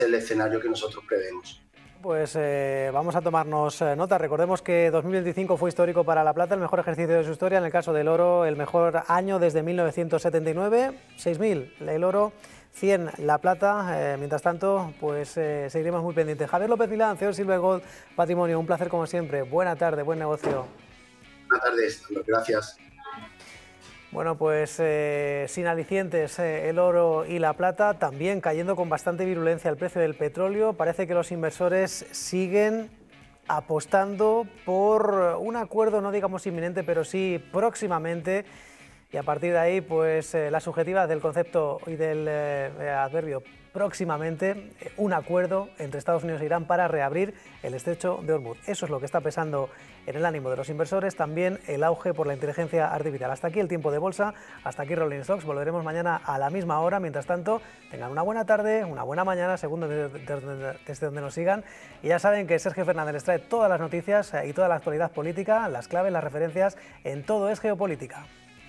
el escenario que nosotros prevemos. Pues vamos a tomarnos nota. Recordemos que 2025 fue histórico para La Plata, el mejor ejercicio de su historia. En el caso del oro, el mejor año desde 1979, 6.000 el oro, 100 La Plata. Mientras tanto, pues seguiremos muy pendientes. Javier López Milán, CEO de Silver Gold Patrimonio, un placer como siempre. Buena tarde, buen negocio. Buenas tardes, gracias. Bueno, pues sin alicientes el oro y la plata, también cayendo con bastante virulencia el precio del petróleo. Parece que los inversores siguen apostando por un acuerdo, no digamos inminente, pero sí próximamente. Y a partir de ahí, pues la subjetividad del concepto y del adverbio próximamente, un acuerdo entre Estados Unidos e Irán para reabrir el estrecho de Hormuz. Eso es lo que está pesando en el ánimo de los inversores, también el auge por la inteligencia artificial. Hasta aquí el tiempo de bolsa, hasta aquí Rolling Stocks. Volveremos mañana a la misma hora. Mientras tanto, tengan una buena tarde, una buena mañana, según desde donde nos sigan. Y ya saben que Sergio Fernández les trae todas las noticias y toda la actualidad política, las claves, las referencias, en Todo es Geopolítica.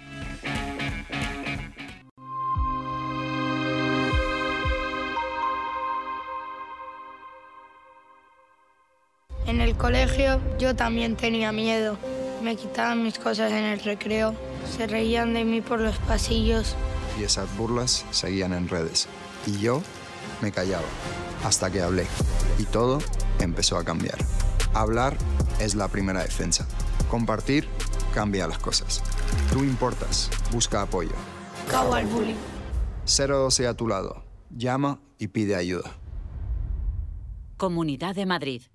En el colegio yo también tenía miedo. Me quitaban mis cosas en el recreo, se reían de mí por los pasillos. Y esas burlas seguían en redes. Y yo me callaba, hasta que hablé. Y todo empezó a cambiar. Hablar es la primera defensa. Compartir cambia las cosas. Tú importas, busca apoyo. Acabo al bullying. 012 a tu lado. Llama y pide ayuda. Comunidad de Madrid.